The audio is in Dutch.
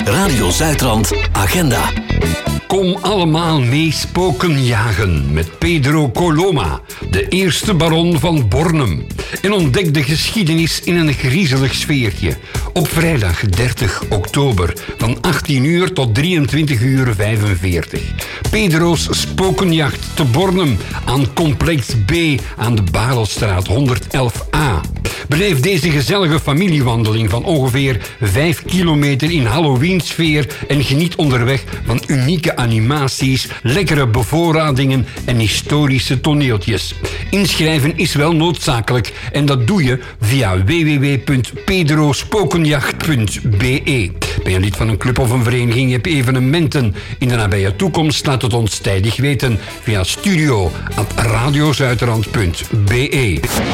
Radio Zuidrand Agenda. Kom allemaal mee spokenjagen met Pedro Coloma, de eerste baron van Bornem. En ontdek de geschiedenis in een griezelig sfeertje. Op vrijdag 30 oktober van 18 uur tot 23:45. Pedro's spokenjacht te Bornem aan complex B aan de Barelstraat 111A. Beleef deze gezellige familiewandeling van ongeveer 5 kilometer in Halloween-sfeer en geniet onderweg van unieke animaties, lekkere bevoorradingen en historische toneeltjes. Inschrijven is wel noodzakelijk en dat doe je via www.pedrospokenjacht.be. Ben je lid van een club of een vereniging, je hebt evenementen in de nabije toekomst, laat het ons tijdig weten via studio@radiozuiderland.be.